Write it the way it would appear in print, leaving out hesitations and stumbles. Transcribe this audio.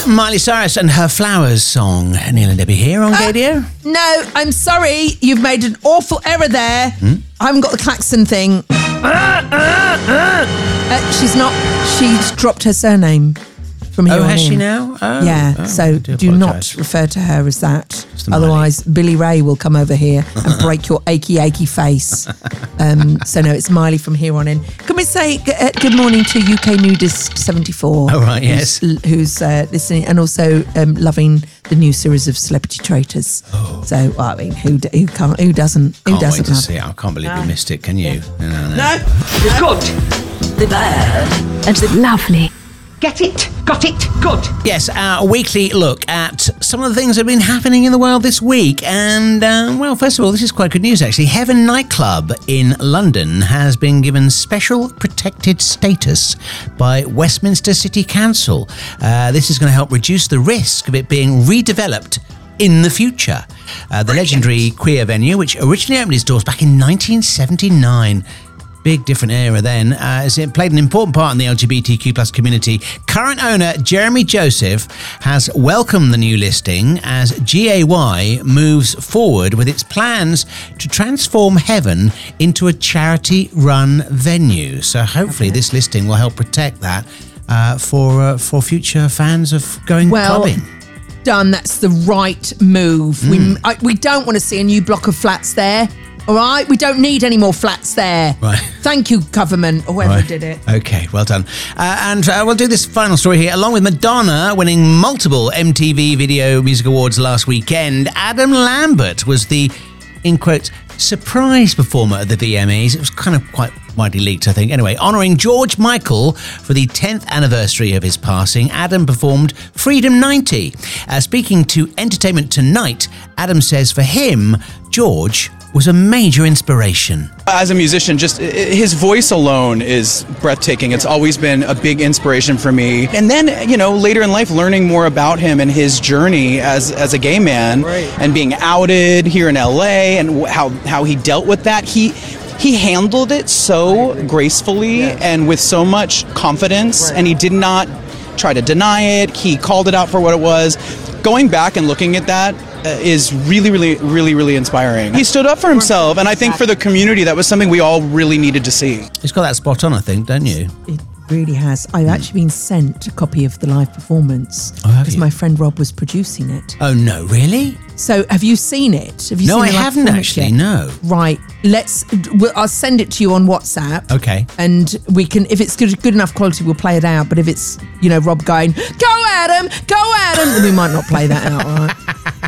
Miley Cyrus and her Flowers song. Neil and Debbie here on Gadio. No, I'm sorry. You've made an awful error there. I haven't got the klaxon thing. She's not. She's dropped her surname from here on has in. she now? So do not refer to her as that. Otherwise, Billy Ray will come over here and break your achy face. So no, it's Miley from here on in. Can we say good morning to UK Nudist 74? Oh, right, yes. Who's listening and also loving the new series of Celebrity Traitors. Oh. So, well, I mean, who doesn't? Who doesn't Can't wait to love see it. I can't believe we missed it. Can you? No. The good, the bad, and the lovely. Get it? Got it? Good. Yes, our weekly look at some of the things that have been happening in the world this week. And, well, first of all, this is quite good news, actually. Heaven Nightclub in London has been given special protected status by Westminster City Council. This is going to help reduce the risk of it being redeveloped in the future. The legendary queer venue, which originally opened its doors back in 1979, big different era then, as it played an important part in the LGBTQ plus community. Current owner Jeremy Joseph has welcomed the new listing as GAY moves forward with its plans to transform Heaven into a charity-run venue. So hopefully this listing will help protect that for future fans of going clubbing. Done. That's the right move. We don't want to see a new block of flats there. All right, we don't need any more flats there. Right. Thank you, government, or whoever did it. Okay, well done. And we'll do this final story here. Along with Madonna winning multiple MTV Video Music Awards last weekend, Adam Lambert was the, in quotes, surprise performer at the VMAs. It was kind of quite widely leaked, I think. Anyway, honouring George Michael for the 10th anniversary of his passing, Adam performed Freedom 90. Speaking to Entertainment Tonight, Adam says for him, George was a major inspiration. As a musician, just his voice alone is breathtaking. It's always been a big inspiration for me. And then, later in life, learning more about him and his journey as a gay man and being outed here in LA and how he dealt with that. He handled it so gracefully and with so much confidence, and he did not try to deny it. He called it out for what it was. Going back and looking at that is really, really, really, really inspiring. He stood up for himself, and I think for the community, that was something we all really needed to see. It's got that spot on, I think, don't you? It really has. I've actually been sent a copy of the live performance because my friend Rob was producing it. Oh, no, really? So, have you seen it? Have you No, seen I the live haven't performance actually, yet? no. Right, I'll send it to you on WhatsApp. Okay. And we can, if it's good enough quality, we'll play it out. But if it's, Rob going, go Adam, then we might not play that out, all right?